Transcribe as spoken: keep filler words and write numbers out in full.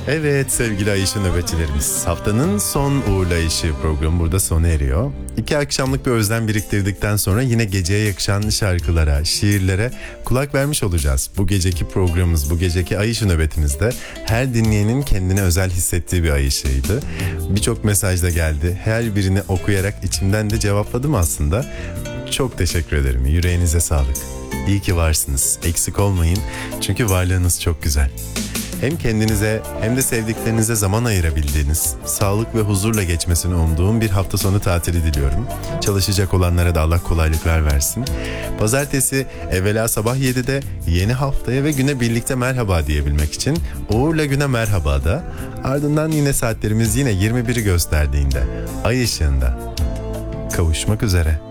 Evet sevgili Ayşe nöbetçilerimiz, haftanın son uğurlayışı programı burada sona eriyor. İki akşamlık bir özlem biriktirdikten sonra yine geceye yakışan şarkılara, şiirlere kulak vermiş olacağız. Bu geceki programımız, bu geceki Ayşe nöbetimizde her dinleyenin kendine özel hissettiği bir Ayşe'ydi. Birçok mesaj da geldi. Her birini okuyarak içimden de cevapladım aslında. Çok teşekkür ederim. Yüreğinize sağlık. İyi ki varsınız. Eksik olmayın. Çünkü varlığınız çok güzel. Hem kendinize hem de sevdiklerinize zaman ayırabildiğiniz, sağlık ve huzurla geçmesini umduğum bir hafta sonu tatili diliyorum. Çalışacak olanlara da Allah kolaylıklar versin. Pazartesi evvela sabah yedide yeni haftaya ve güne birlikte merhaba diyebilmek için Uğur'la Güne Merhaba da, ardından yine saatlerimiz yine yirmi biri gösterdiğinde ay ışığında kavuşmak üzere.